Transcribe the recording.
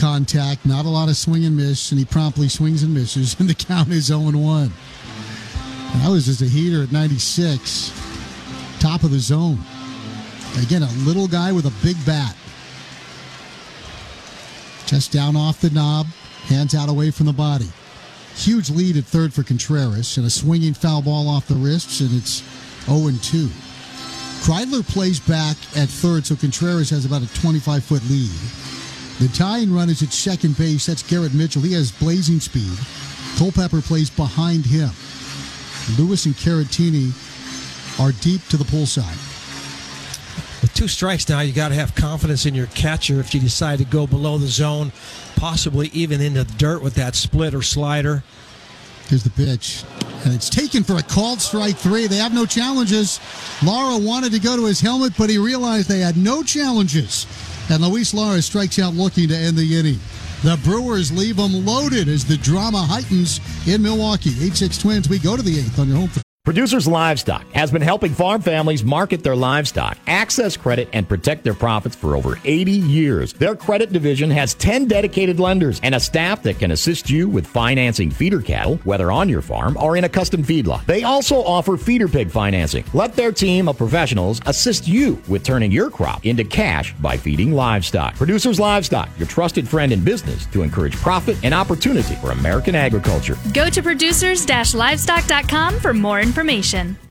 contact, not a lot of swing and miss, and he promptly swings and misses, and the count is 0-1. That was just a heater at 96, top of the zone. Again, a little guy with a big bat. Just down off the knob, hands out away from the body. Huge lead at third for Contreras, and a swinging foul ball off the wrists, and it's 0-2. Kreidler plays back at third, so Contreras has about a 25-foot lead. The tying run is at second base. That's Garrett Mitchell. He has blazing speed. Culpepper plays behind him. Lewis and Caratini are deep to the pull side. With 2 strikes now, you got to have confidence in your catcher if you decide to go below the zone, possibly even into the dirt with that split or slider. Here's the pitch. And it's taken for a called strike 3. They have no challenges. Lara wanted to go to his helmet, but he realized they had no challenges. And Luis Lara strikes out looking to end the inning. The Brewers leave them loaded as the drama heightens in Milwaukee. 8-6 Twins, we go to the 8th on your home for Producers Livestock has been helping farm families market their livestock, access credit, and protect their profits for over 80 years. Their credit division has 10 dedicated lenders and a staff that can assist you with financing feeder cattle, whether on your farm or in a custom feedlot. They also offer feeder pig financing. Let their team of professionals assist you with turning your crop into cash by feeding livestock. Producers Livestock, your trusted friend in business to encourage profit and opportunity for American agriculture. Go to producers-livestock.com for more information.